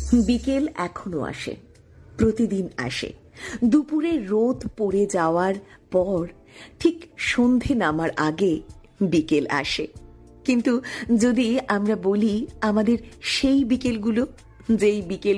বিকেল এখনো আসে, প্রতিদিন আসে। দুপুরে রোদ পড়ে যাওয়ার পর ঠিক সন্ধে নামার আগে বিকেল আসে। কিন্তু যদি আমরা বলি আমাদের সেই বিকেলগুলো, যেই বিকেল